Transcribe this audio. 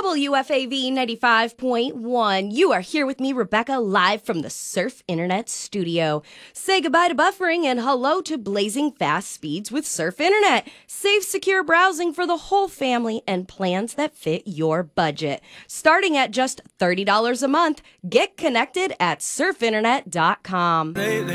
WFAV 95.1. You are here with me, Rebecca, live from the Surf Internet studio. Say goodbye to buffering and hello to blazing fast speeds with Surf Internet. Safe, secure browsing for the whole family and plans that fit your budget. Starting at just $30 a month, get connected at surfinternet.com.